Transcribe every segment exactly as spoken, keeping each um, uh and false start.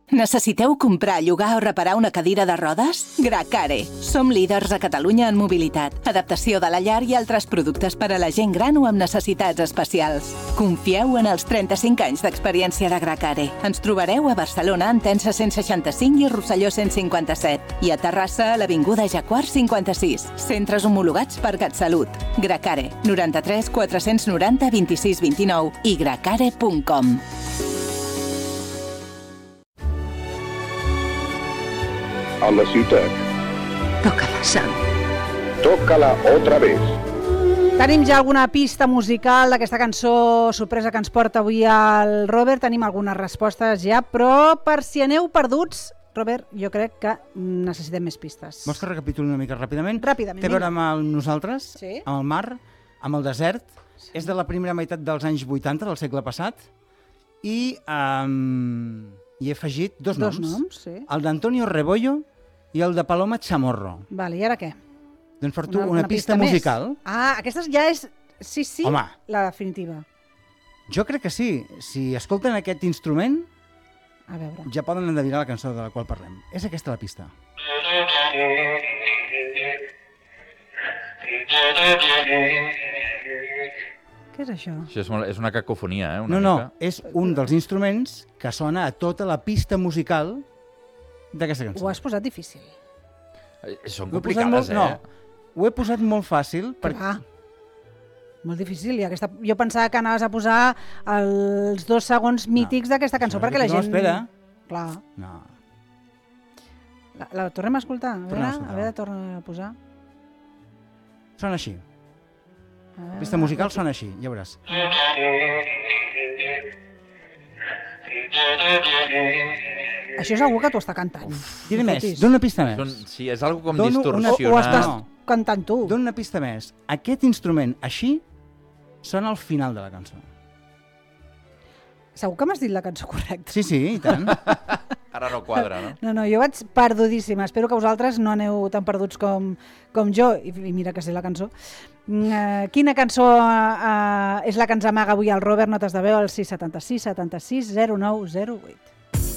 Necessiteu comprar, llogar o reparar una cadira de rodes? Gracare. Som líders a Catalunya en mobilitat, adaptació de la llar i altres productes per a la gent gran o amb necessitats especials. Confieu en els trenta-cinc anys d'experiència de Gracare. Ens trobareu a Barcelona, en Tensa cent seixanta-cinc i Rosselló cent cinquanta-set. I a Terrassa, a l'Avinguda Jacquard cinquanta-sis. Centres homologats per CatSalut. Gracare. noranta-tres quatre-cents noranta vint-i-sis vint-i-nou i gracare punt com. A la ciutat. Tócala, Sam. Tócala otra vez. Tenim ja alguna pista musical d'aquesta cançó sorpresa que ens porta avui el Robert. Tenim algunes respostes ja, però per si aneu perduts, Robert, jo crec que necessitem més pistes. Vols que recapituli una mica ràpidament? Ràpidament. Té a veure amb el nosaltres, sí. amb el mar, amb el desert. Sí. És de la primera meitat dels anys vuitanta del segle passat i um, hi he afegit dos, dos noms. noms sí. El d'Antonio Rebollo i el de Paloma Chamorro. Vale, i ara què? Doncs per tu una, una, una pista, pista musical. Ah, aquesta ja és, sí, sí, Home, la definitiva. Jo crec que sí. Si escolten aquest instrument, a veure. Ja poden endevinar la cançó de la qual parlem. És aquesta la pista. Què és això? Això és, molt, és una cacofonia, eh? Una no, no, mica. és un dels instruments que sona a tota la pista musical d'aquesta cançó. Ho has posat difícil. Són Ho he complicades, molt, eh? No, ho he posat molt fàcil. Per... Ah, molt difícil. I aquesta... Jo pensava que anaves a posar els dos segons mítics no, d'aquesta cançó, perquè la no gent... espera. Clar. No. La, la tornem a escoltar? A veure, a, escoltar. a veure, torna a posar. Sona així. La pista musical sona així, ja veuràs. Això és algú que t'ho està cantant. Diré més, dona una pista més. Són, sí, és algo com Dono distorsionat. Una... O, o estàs no. cantant tu. Dona una pista més. Aquest instrument així sona al final de la cançó. Segur que m'has dit la cançó correcta. Sí, sí, i tant. Ara no quadra, no? No, no, jo vaig perdudíssima. Espero que vosaltres no aneu tan perduts com, com jo. I, I mira que sé la cançó. Uh, quina cançó uh, és la que ens amaga avui el Robert? Notes de veu al sis setanta-sis setanta-sis zero nou zero vuit.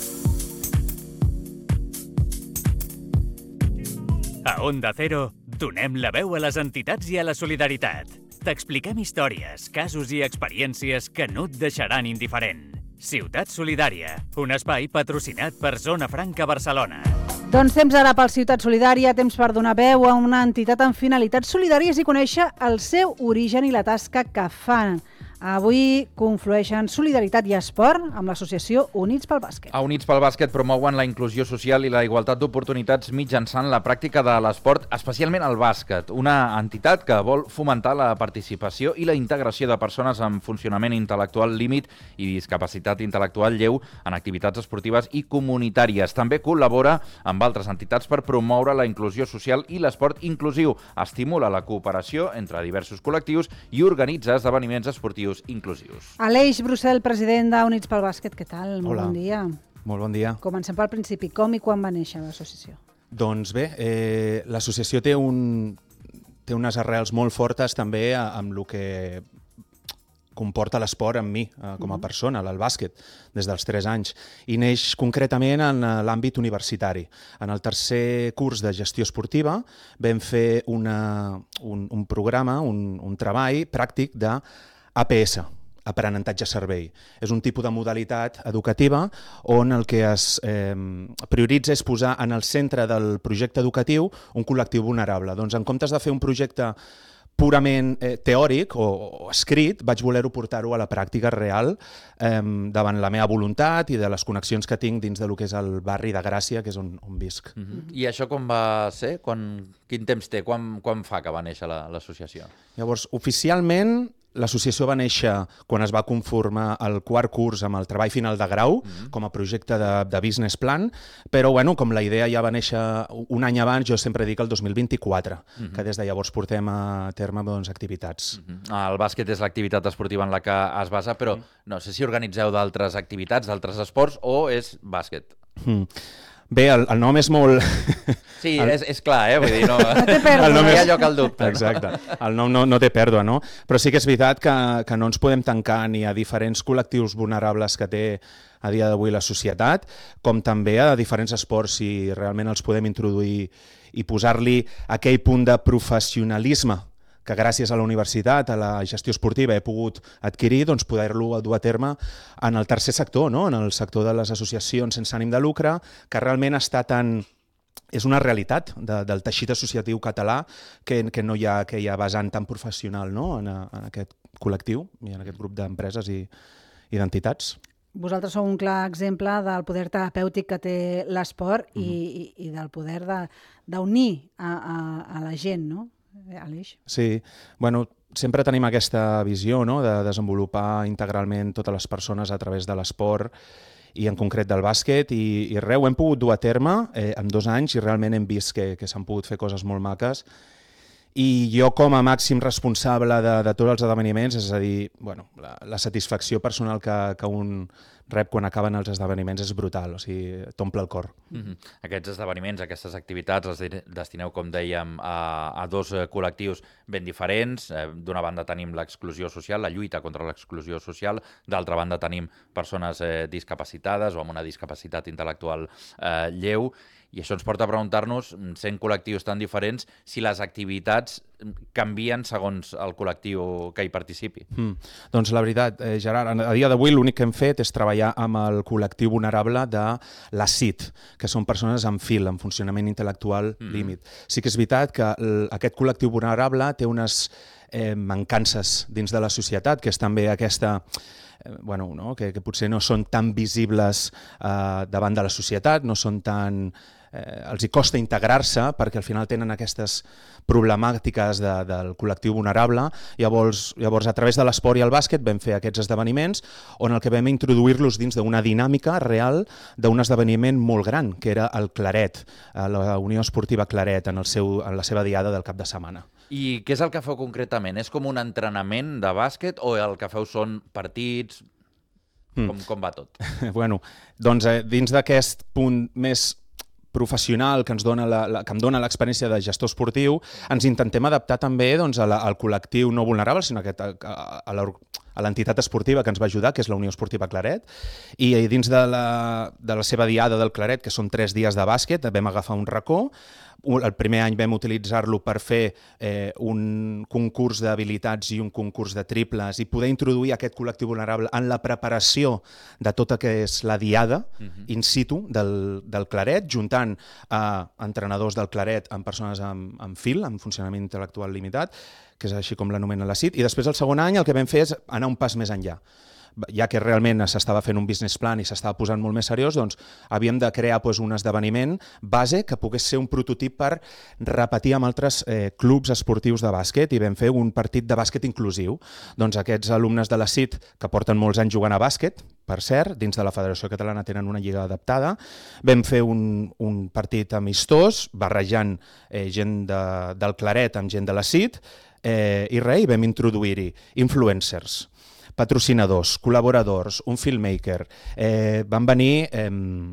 A Onda Cero, donem la veu a les entitats i a la solidaritat. T'expliquem històries, casos i experiències que no et deixaran indiferent. Ciutat Solidària, un espai patrocinat per Zona Franca Barcelona. Doncs temps ara pel Ciutat Solidària, temps per donar veu a una entitat amb finalitats solidàries i conèixer el seu origen i la tasca que fan. Avui conflueixen solidaritat i esport amb l'associació Units pel Bàsquet. A Units pel Bàsquet promouen la inclusió social i la igualtat d'oportunitats mitjançant la pràctica de l'esport, especialment el bàsquet, una entitat que vol fomentar la participació i la integració de persones amb funcionament intel·lectual límit i discapacitat intel·lectual lleu en activitats esportives i comunitàries. També col·labora amb altres entitats per promoure la inclusió social i l'esport inclusiu, estimula la cooperació entre diversos col·lectius i organitza esdeveniments esportius inclusius. Aleix Brussel, president d'Units pel Bàsquet, què tal? Molt Hola. bon dia. Molt bon dia. Comencem pel principi. Com i quan va néixer l'associació? Doncs bé, eh, l'associació té, un, té unes arrels molt fortes també amb el que comporta l'esport amb mi, eh, com a persona, el bàsquet, des dels tres anys. I neix concretament en l'àmbit universitari. En el tercer curs de gestió esportiva vam fer una, un, un programa, un, un treball pràctic de A P S, aprenentatge-servei. És un tipus de modalitat educativa on el que es eh, prioritza és posar en el centre del projecte educatiu un col·lectiu vulnerable. Doncs en comptes de fer un projecte purament eh, teòric o, o escrit, vaig voler-ho portar-ho a la pràctica real eh, davant la meva voluntat i de les connexions que tinc dins del que és el barri de Gràcia, que és on, on visc. Mm-hmm. I això com va ser? Quan, quin temps té? Quan, quan fa que va néixer l'associació? La, Llavors, oficialment, l'associació va néixer quan es va conformar el quart curs amb el treball final de grau, mm-hmm. com a projecte de, de business plan, però bueno, com la idea ja va néixer un any abans, jo sempre dic el dos mil vint-i-quatre, mm-hmm. que des de llavors portem a terme doncs, activitats. Mm-hmm. El bàsquet és l'activitat esportiva en la que es basa, però no sé si organitzeu d'altres activitats, d'altres esports, o és bàsquet? Mm. Bé, el, el nom és molt... Sí, el... és, és clar, eh? Vull dir, no, no té pèrdua. El nom no és... hi ha lloc al dubte. Exacte. El nom no, no té pèrdua, no? Però sí que és veritat que, que no ens podem tancar ni a diferents col·lectius vulnerables que té a dia d'avui la societat, com també a diferents esports, si realment els podem introduir i posar-li aquell punt de professionalisme que gràcies a la universitat, a la gestió esportiva he pogut adquirir, doncs poder-lo dur a terme en el tercer sector, no? En el sector de les associacions sense ànim de lucre, que realment està tan... és una realitat de, del teixit associatiu català que, que no hi ha aquella vessant tan professional, no? en, en aquest col·lectiu i en aquest grup d'empreses i, i d'entitats. Vosaltres sou un clar exemple del poder terapèutic que té l'esport i, mm-hmm. i, i del poder d'unir a, a, a la gent, no? Aleix? Sí, bueno, sempre tenim aquesta visió, no?, de desenvolupar integralment totes les persones a través de l'esport i en concret del bàsquet, i, i res, ho hem pogut dur a terme eh, en dos anys i realment hem vist que, que s'han pogut fer coses molt maques. I jo com a màxim responsable de, de tots els esdeveniments, és a dir, bueno, la, la satisfacció personal que, que un rep quan acaben els esdeveniments és brutal, o sigui, t'omple el cor. Mm-hmm. Aquests esdeveniments, aquestes activitats, els destineu, com dèiem, a, a dos col·lectius ben diferents. Eh, D'una banda tenim l'exclusió social, la lluita contra l'exclusió social, d'altra banda tenim persones eh, discapacitades o amb una discapacitat intel·lectual eh, lleu. I això ens porta a preguntar-nos, sent col·lectius tan diferents, si les activitats canvien segons el col·lectiu que hi participi. Mm. Doncs la veritat, eh, Gerard, a dia d'avui l'únic que hem fet és treballar amb el col·lectiu vulnerable de la C I T, que són persones amb F I L, amb funcionament intel·lectual mm. límit. Sí que és veritat que aquest col·lectiu vulnerable té unes eh, mancances dins de la societat, que és també aquesta... Bueno, no? que, que potser no són tan visibles eh, davant de la societat, no són tan... Eh, els hi costa integrar-se perquè al final tenen aquestes problemàtiques de, del col·lectiu vulnerable. Llavors, llavors, a través de l'esport i el bàsquet vam fer aquests esdeveniments on el que vam introduir-los dins d'una dinàmica real d'un esdeveniment molt gran, que era el Claret, la Unió Esportiva Claret, en, el seu, en la seva diada del cap de setmana. I què és el que feu concretament? És com un entrenament de bàsquet o el que feu són partits? Com, mm. com va tot? Bueno, doncs eh, dins d'aquest punt més professional que ens dona la, la, que em dona l'experiència de gestor esportiu, ens intentem adaptar també doncs, a la, al col·lectiu no vulnerable, sinó a, a, a la, a l'entitat esportiva que ens va ajudar, que és la Unió Esportiva Claret, i dins de la, de la seva diada del Claret, que són tres dies de bàsquet, vam agafar un racó. El primer any vam utilitzar-lo per fer eh, un concurs d'habilitats i un concurs de triples i poder introduir aquest col·lectiu vulnerable en la preparació de tota que és la diada uh-huh. in situ del, del Claret, juntant a entrenadors del Claret amb persones amb, amb F I L, amb funcionament intel·lectual limitat, que és així com l'anomena la C I T, i després el segon any el que vam fer és anar un pas més enllà. Ja que realment s'estava fent un business plan i s'estava posant molt més seriós, doncs havíem de crear doncs, un esdeveniment base que pogués ser un prototip per repetir amb altres eh, clubs esportius de bàsquet, i vam fer un partit de bàsquet inclusiu. Doncs aquests alumnes de la C I T, que porten molts anys jugant a bàsquet, per cert, dins de la Federació Catalana tenen una lliga adaptada, vam fer un, un partit amistós, barrejant eh, gent de, del Claret amb gent de la C I T, eh, i res, i vam introduir-hi influencers, patrocinadors, col·laboradors, un filmmaker. Eh, van venir eh,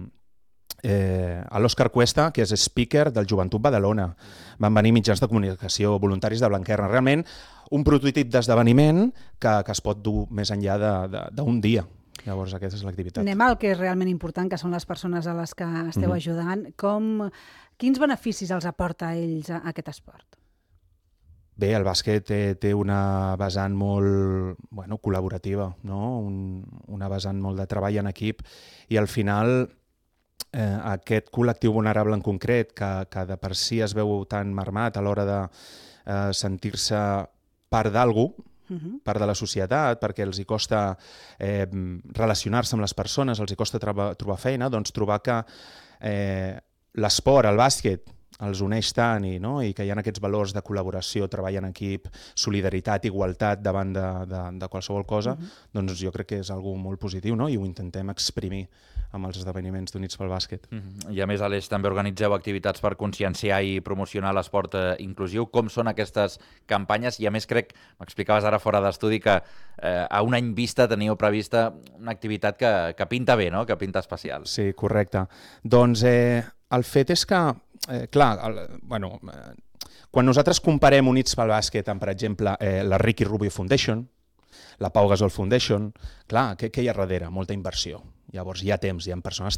eh, a l'Òscar Cuesta, que és speaker del Joventut Badalona. Van venir mitjans de comunicació, voluntaris de Blanquerna. Realment, un prototip d'esdeveniment que, que es pot dur més enllà d'un dia. Llavors, aquesta és l'activitat. Anem al que és realment important, que són les persones a les que esteu mm-hmm. ajudant. Com, quins beneficis els aporta a ells a aquest esport? Bé, el bàsquet té, té una vessant molt bueno, col·laborativa, no? Un, una vessant molt de treball en equip, i al final eh, aquest col·lectiu vulnerable en concret, que, que de per si es veu tan marmat a l'hora de eh, sentir-se part d'algú, uh-huh. part de la societat, perquè els hi costa eh, relacionar-se amb les persones, els hi costa trobar, trobar feina, doncs trobar que eh, l'esport, el bàsquet, els uneix tant i, no? I que hi ha aquests valors de col·laboració, treball en equip, solidaritat, igualtat davant de, de, de qualsevol cosa, uh-huh. doncs jo crec que és algo molt positiu, no? I ho intentem exprimir amb els esdeveniments d'Units pel Bàsquet. Uh-huh. I a més, Aleix, també organitzeu activitats per conscienciar i promocionar l'esport eh, inclusiu. Com són aquestes campanyes? I a més crec, m'explicaves ara fora d'estudi, que eh, a un any vista teniu prevista una activitat que, que pinta bé, no? Que pinta especial. Sí, correcte. Doncs eh, el fet és que Eh, clar, el, bueno, eh, quan nosaltres comparem Units pel Bàsquet amb, per exemple, eh, la Ricky Rubio Foundation, la Pau Gasol Foundation, clar, què, què hi ha darrere? Molta inversió. Llavors hi ha temps, hi ha persones